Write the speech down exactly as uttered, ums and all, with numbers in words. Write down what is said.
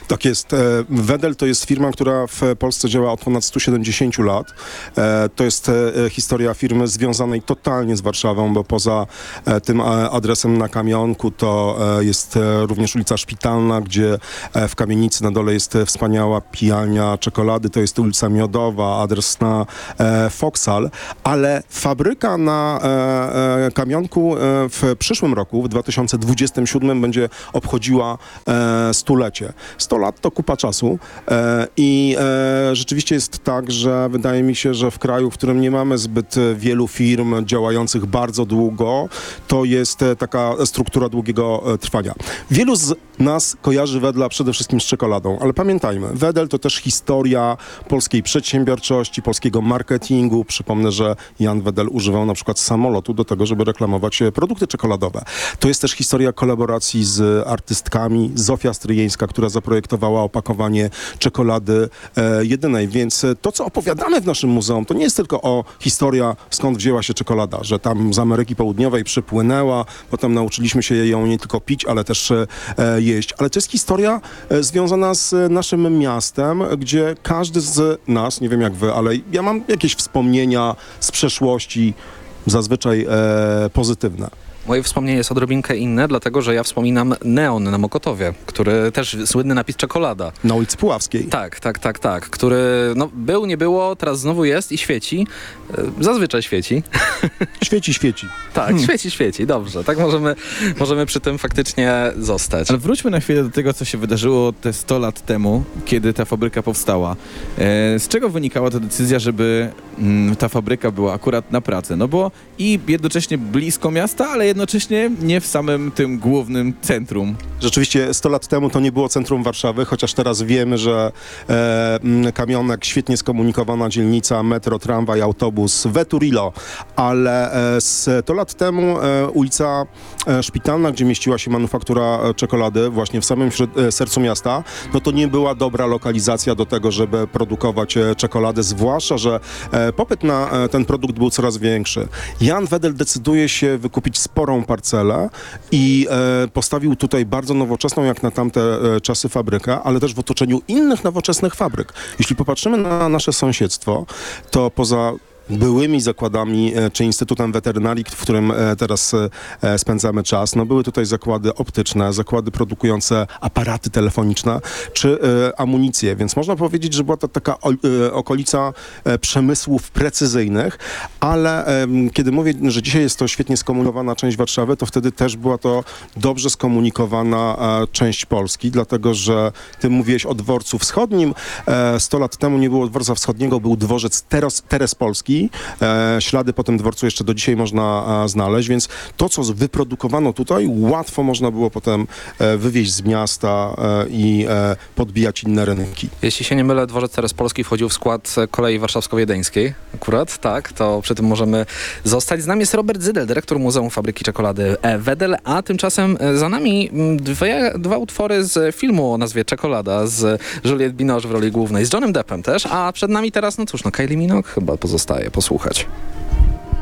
Tak jest. Wedel to jest firma, która w Polsce działa od ponad stu siedemdziesięciu lat. To jest historia firmy związanej totalnie z Warszawą, bo poza tym adresem na Kamionku to jest również ulica Szpitalna, gdzie w kamienicy na dole jest wspaniała pijalnia czekolady, to jest ulica Miodowa, adres na Foksal, ale fabryka na Kamionku w przyszłym roku, w dwa tysiące dwudziestym siódmym będzie obchodziła stulecie. sto lat to kupa czasu e, i e, rzeczywiście jest tak, że wydaje mi się, że w kraju, w którym nie mamy zbyt wielu firm działających bardzo długo, to jest e, taka struktura długiego e, trwania. Wielu z nas kojarzy Wedla przede wszystkim z czekoladą, ale pamiętajmy, Wedel to też historia polskiej przedsiębiorczości, polskiego marketingu. Przypomnę, że Jan Wedel używał na przykład samolotu do tego, żeby reklamować produkty czekoladowe. To jest też historia kolaboracji z artystkami. Zofia Stryjeńska, która zaprojektowała opakowanie czekolady e, jedynej, więc to, co opowiadamy w naszym muzeum, to nie jest tylko o historia, skąd wzięła się czekolada, że tam z Ameryki Południowej przypłynęła, potem nauczyliśmy się ją nie tylko pić, ale też e, jeść, ale to jest historia e, związana z naszym miastem, gdzie każdy z nas, nie wiem jak wy, ale ja mam jakieś wspomnienia z przeszłości, zazwyczaj e, pozytywne. Moje wspomnienie jest odrobinkę inne, dlatego że ja wspominam Neon na Mokotowie, który też słynny napis czekolada. Na ulicy Puławskiej. Tak, tak, tak, tak, który no, był, nie było, teraz znowu jest i świeci. Zazwyczaj świeci. Świeci, świeci. Tak, hmm. świeci, świeci, dobrze. Tak możemy, możemy przy tym faktycznie zostać. Ale wróćmy na chwilę do tego, co się wydarzyło te sto lat temu, kiedy ta fabryka powstała. E, z czego wynikała ta decyzja, żeby mm, ta fabryka była akurat na pracę? No bo i jednocześnie blisko miasta, ale jednocześnie nie w samym tym głównym centrum. Rzeczywiście sto lat temu to nie było centrum Warszawy, chociaż teraz wiemy, że e, Kamionek, świetnie skomunikowana dzielnica, metro, tramwaj, autobus, Veturilo, ale e, sto lat temu e, ulica e, Szpitalna, gdzie mieściła się manufaktura czekolady właśnie w samym e, sercu miasta, no to nie była dobra lokalizacja do tego, żeby produkować e, czekoladę, zwłaszcza, że e, popyt na e, ten produkt był coraz większy. Jan Wedel decyduje się wykupić sporą parcelę i e, postawił tutaj bardzo nowoczesną, jak na tamte e, czasy, fabrykę, ale też w otoczeniu innych nowoczesnych fabryk. Jeśli popatrzymy na nasze sąsiedztwo, to poza byłymi zakładami czy Instytutem Weterynarii, w którym teraz spędzamy czas. No były tutaj zakłady optyczne, zakłady produkujące aparaty telefoniczne czy amunicję, więc można powiedzieć, że była to taka okolica przemysłów precyzyjnych, ale kiedy mówię, że dzisiaj jest to świetnie skomunikowana część Warszawy, to wtedy też była to dobrze skomunikowana część Polski, dlatego że ty mówiłeś o dworcu wschodnim. sto lat temu nie było dworca wschodniego, był dworzec Teres, Teres Polski. E, ślady po tym dworcu jeszcze do dzisiaj można a, znaleźć, więc to, co wyprodukowano tutaj, łatwo można było potem e, wywieźć z miasta e, i e, podbijać inne rynki. Jeśli się nie mylę, dworzec Teres Polski wchodził w skład kolei warszawsko-wiedeńskiej. Akurat, tak, to przy tym możemy zostać. Z nami jest Robert Zydel, dyrektor Muzeum Fabryki Czekolady Wedel, a tymczasem za nami dwie, dwa utwory z filmu o nazwie Czekolada z Juliette Binoche w roli głównej, z Johnnym Deppem też, a przed nami teraz, no cóż, no Kylie Minogue chyba pozostaje posłuchać.